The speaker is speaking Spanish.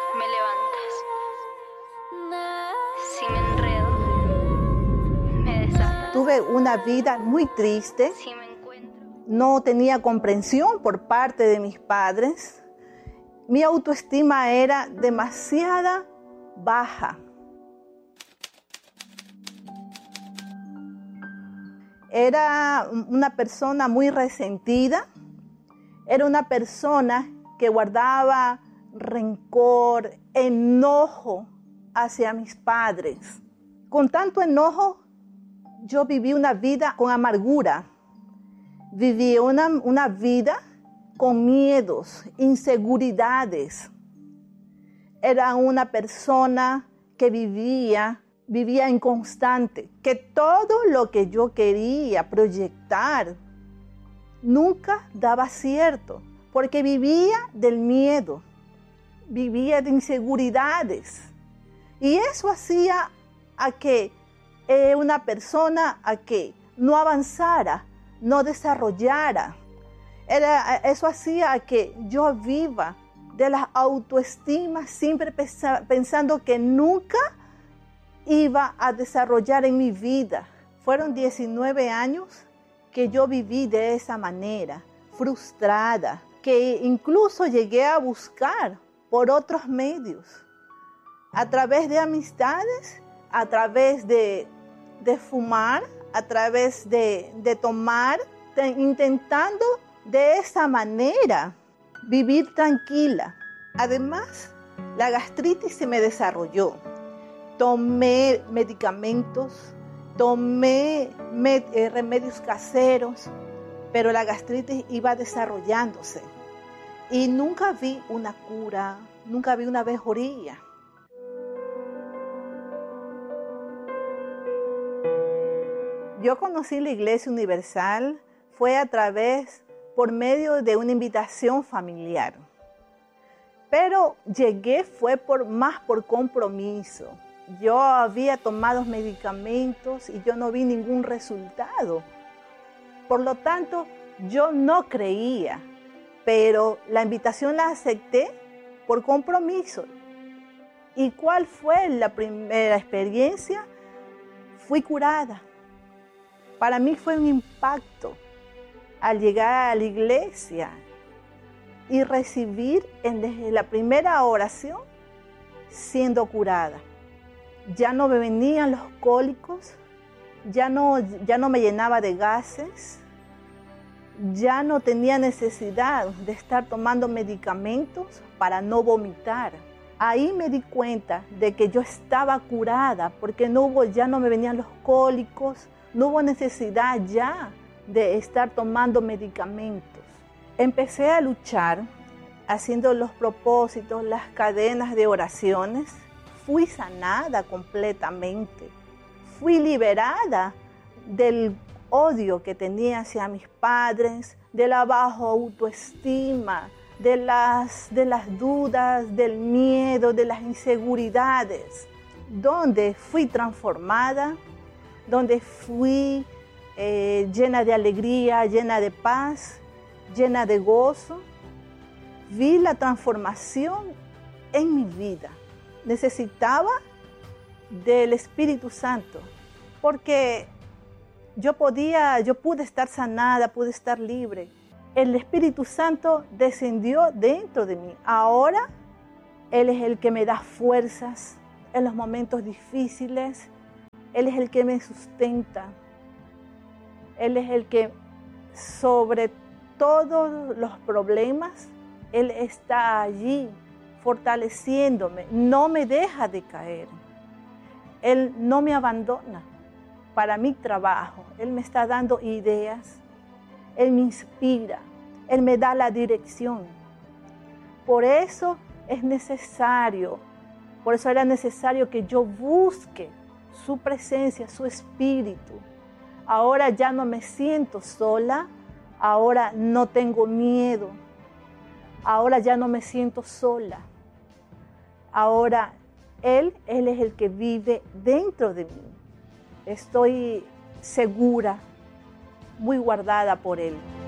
me levantas. Si me enredo, me desatas. Tuve una vida muy triste. Si me encuentro, No tenía comprensión por parte de mis padres. Mi autoestima era demasiado baja. Era una persona muy resentida. Era una persona que guardaba rencor, enojo hacia mis padres. Con tanto enojo, yo viví una vida con amargura. Viví una vida con miedos, inseguridades. Era una persona que vivía inconstante, que todo lo que yo quería proyectar nunca daba cierto, porque vivía del miedo, vivía de inseguridades. Y eso hacía a que una persona no avanzara, no desarrollara. Eso hacía que yo viva de la autoestima, siempre pensando que nunca iba a desarrollar en mi vida. Fueron 19 años que yo viví de esa manera, frustrada, que incluso llegué a buscar por otros medios, a través de amistades, a través de fumar, a través de tomar, intentando de esa manera vivir tranquila. Además, la gastritis se me desarrolló. Tomé medicamentos, tomé remedios caseros, pero la gastritis iba desarrollándose. Y nunca vi una cura, nunca vi una mejoría. Yo conocí la Iglesia Universal fue por medio de una invitación familiar. Pero llegué más por compromiso. Yo había tomado medicamentos y yo no vi ningún resultado. Por lo tanto, yo no creía, pero la invitación la acepté por compromiso. ¿Y cuál fue la primera experiencia? Fui curada. Para mí fue un impacto al llegar a la iglesia y recibir desde la primera oración siendo curada. Ya no me venían los cólicos, ya no me llenaba de gases, ya no tenía necesidad de estar tomando medicamentos para no vomitar. Ahí me di cuenta de que yo estaba curada porque ya no me venían los cólicos, no hubo necesidad ya de estar tomando medicamentos. Empecé a luchar haciendo los propósitos, las cadenas de oraciones. Fui sanada completamente. Fui liberada del odio que tenía hacia mis padres, de la baja autoestima, de las dudas, del miedo, de las inseguridades, donde fui transformada, donde fui llena de alegría, llena de paz, llena de gozo. Vi la transformación en mi vida. Necesitaba del Espíritu Santo, porque yo pude estar sanada, pude estar libre. El Espíritu Santo descendió dentro de mí. Ahora Él es el que me da fuerzas en los momentos difíciles. Él es el que me sustenta. Él es el que sobre todos los problemas, Él está allí fortaleciéndome. No me deja de caer. Él no me abandona para mi trabajo. Él me está dando ideas. Él me inspira. Él me da la dirección. Por eso era necesario que yo busque su presencia, su espíritu. Ahora ya no me siento sola, ahora no tengo miedo, ahora ya no me siento sola. Ahora Él es el que vive dentro de mí. Estoy segura, muy guardada por Él.